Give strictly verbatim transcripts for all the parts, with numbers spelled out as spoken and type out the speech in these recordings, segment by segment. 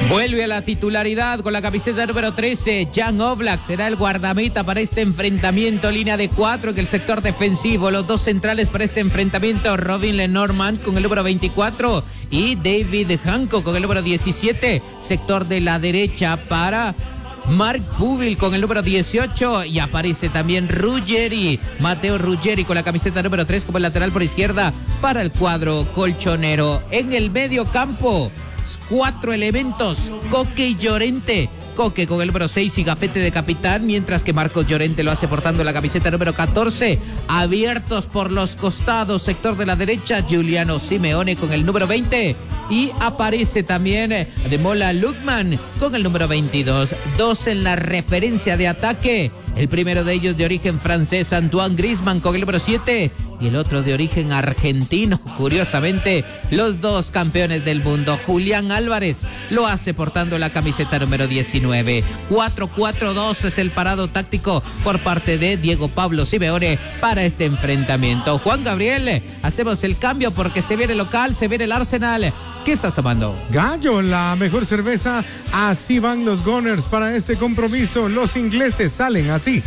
Vuelve a la titularidad con la camiseta número trece. Jan Oblak será el guardameta para este enfrentamiento. Línea de cuatro en el sector defensivo. Los dos centrales para este enfrentamiento: Robin Lenormand con el número veinticuatro y David Hancock con el número diecisiete. Sector de la derecha para Mark Pubil con el número dieciocho, y aparece también Ruggeri, Matteo Ruggeri con la camiseta número tres como el lateral por izquierda para el cuadro colchonero. En el medio campo, cuatro elementos: Coque y Llorente. Coque con el número seis y gafete de capitán, mientras que Marcos Llorente lo hace portando la camiseta número catorce. Abiertos por los costados, sector de la derecha, Giuliano Simeone con el número veinte. Y aparece también Ademola Lookman con el número veintidós. Dos en la referencia de ataque. El primero de ellos de origen francés, Antoine Griezmann con el número siete. Y el otro de origen argentino, curiosamente, los dos campeones del mundo. Julián Álvarez lo hace portando la camiseta número diecinueve. cuatro cuatro dos es el parado táctico por parte de Diego Pablo Simeone para este enfrentamiento. Juan Gabriel, hacemos el cambio porque se viene local, se viene el Arsenal. ¿Qué estás tomando? Gallo, la mejor cerveza. Así van los Gunners para este compromiso. Los ingleses salen así.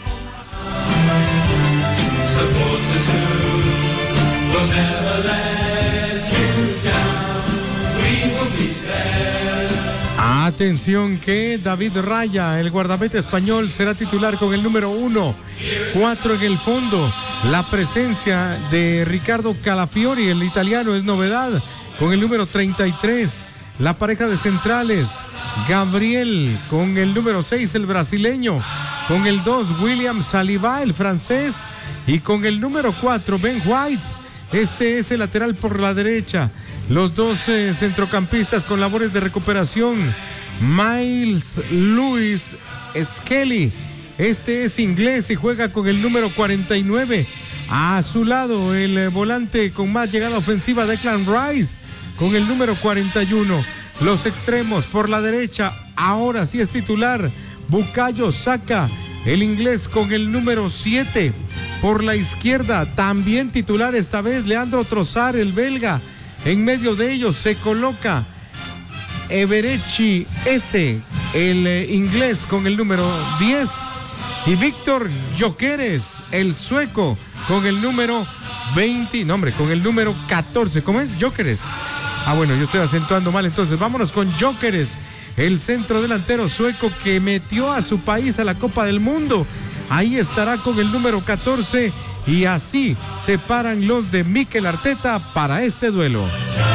Atención que David Raya, el guardameta español, será titular con el número uno. Cuatro en el fondo. La presencia de Ricardo Calafiori, el italiano, es novedad, con el número treinta y tres. La pareja de centrales, Gabriel con el número seis, el brasileño. Con el dos, William Saliba, el francés. Y con el número cuatro, Ben White. Este es el lateral por la derecha. Los dos eh, centrocampistas con labores de recuperación, Miles Lewis Skelly. Este es inglés y juega con el número cuarenta y nueve. A su lado, el eh, volante con más llegada ofensiva, Declan Rice, con el número cuarenta y uno. Los extremos por la derecha, ahora sí es titular, Bukayo Saka, el inglés, con el número siete. Por la izquierda, también titular esta vez, Leandro Trossard, el belga. En medio de ellos se coloca Eberechi S, el eh, inglés, con el número diez. Y Víctor Gyökeres, el sueco, con el número veinte. No, hombre, con el número catorce. ¿Cómo es? Gyökeres. Ah, bueno, yo estoy acentuando mal. Entonces, vámonos con Gyökeres, el centro delantero sueco que metió a su país a la Copa del Mundo. Ahí estará con el número catorce. Y así se paran los de Mikel Arteta para este duelo.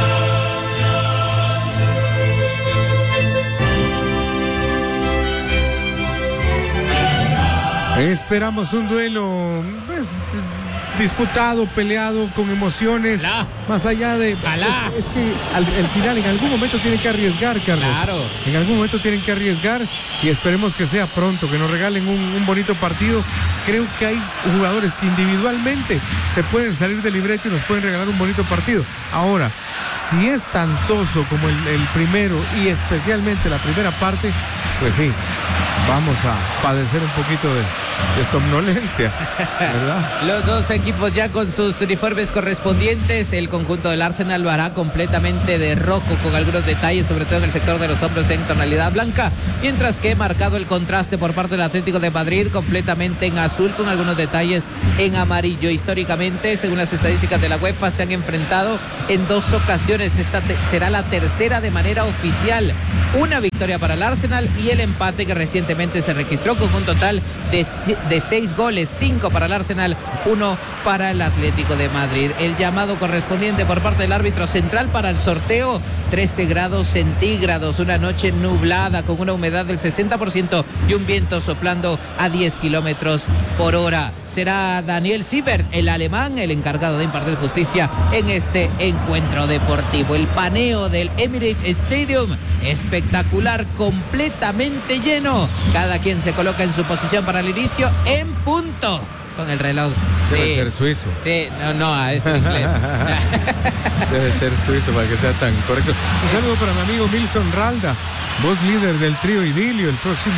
Esperamos un duelo, pues, disputado, peleado, con emociones. Alá. Más allá de... Alá. Es, es que al, al final en algún momento tienen que arriesgar, Carlos. Claro. En algún momento tienen que arriesgar y esperemos que sea pronto, que nos regalen un, un bonito partido. Creo que hay jugadores que individualmente se pueden salir del libreto y nos pueden regalar un bonito partido. Ahora, si es tan soso como el, el primero y especialmente la primera parte, pues sí, vamos a padecer un poquito de, de somnolencia, ¿verdad? Los dos equipos ya con sus uniformes correspondientes. El conjunto del Arsenal lo hará completamente de rojo, con algunos detalles, sobre todo en el sector de los hombros, en tonalidad blanca, mientras que marcado el contraste por parte del Atlético de Madrid, completamente en azul, con algunos detalles en amarillo. Históricamente, según las estadísticas de la UEFA, se han enfrentado en dos ocasiones. Esta te- será la tercera de manera oficial. Una victoria para el Arsenal y el empate que recientemente se registró, con un total de, de seis goles, cinco para el Arsenal, uno para el Atlético de Madrid. El llamado correspondiente por parte del árbitro central para el sorteo: trece grados centígrados, una noche nublada con una humedad del sesenta por ciento y un viento soplando a diez kilómetros por hora. Será Daniel Siebert, el alemán, el encargado de impartir justicia en este encuentro deportivo. El paneo del Emirates Stadium, espectacular, completamente lleno. Cada quien se coloca en su posición para el inicio en punto con el reloj. Debe Sí. ser suizo. Sí, no, no, es en inglés. Debe ser suizo para que sea tan correcto. Un saludo para mi amigo Milson Ralda, voz líder del trío Idilio. El próximo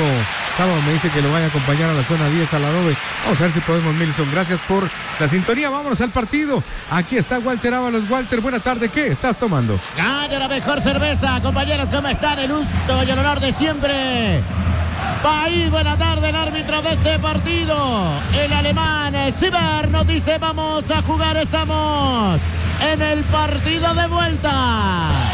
sábado me dice que lo vaya a acompañar a la zona diez, al adobe. Vamos a ver si podemos, Milson. Gracias por la sintonía. Vámonos al partido. Aquí está Walter Ábalos. Walter, buena tarde. ¿Qué estás tomando? Gana la mejor cerveza. Compañeros, ¿cómo están? El gusto y el honor de siempre. País, buena tarde, el árbitro de este partido, el alemán Siber, nos dice: vamos a jugar, estamos en el partido de vuelta.